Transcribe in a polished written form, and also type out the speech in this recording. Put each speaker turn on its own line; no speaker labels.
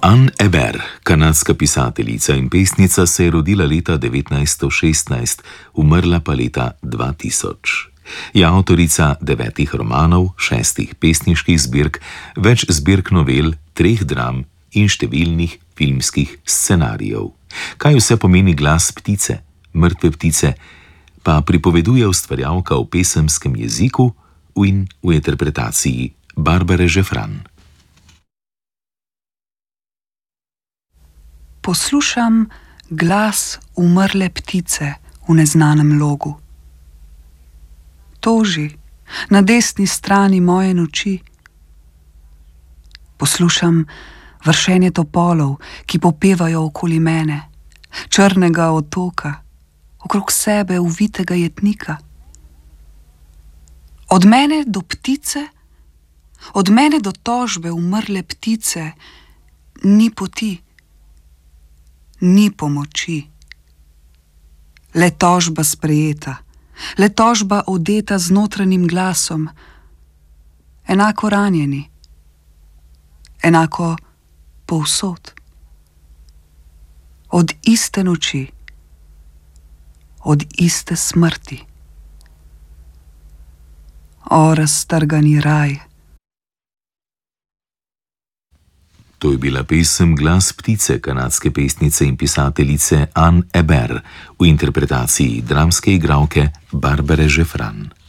Anne Hébert, kanadska pisateljica in pesnica, se je rodila leta 1916, umrla pa leta 2000. Je avtorica 9 romanov, 6 pesniških zbirk, več zbirk novel, 3 dram in številnih filmskih scenarijev. Kaj vse pomeni glas ptice, mrtve ptice, pa pripoveduje ustvarjalka v pesemskem jeziku in v interpretaciji Barbare Žefran.
Poslušam glas umrle ptice v neznanem logu. Toži na desni strani moje noči. Poslušam vršenje topolov, ki popevajo okoli mene, črnega otoka, okrog sebe uvitega jetnika. Od mene do ptice, od mene do tožbe umrle ptice ni poti. Ni pomoči. Le tožba sprejeta, le tožba odeta z notranjim glasom, enako ranjeni, enako povsod. Od iste noči, od iste smrti. O raztrgani raj.
To je bila pesem Glas ptice kanadske pesnice in pisateljice Anne Hébert v interpretaciji dramske igralke Barbare Žefran.